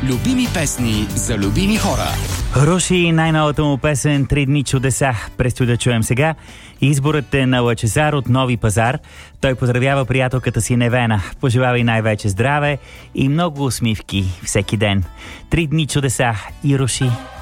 Любими песни за любими хора. Руши, най-новата му песен "Три дни чудеса" предстои да чуем сега. Изборът е на Лъчезар от Нови пазар. Той поздравява приятелката си Невена. Пожелава и най-вече здраве и много усмивки всеки ден. "Три дни чудеса" и Руши.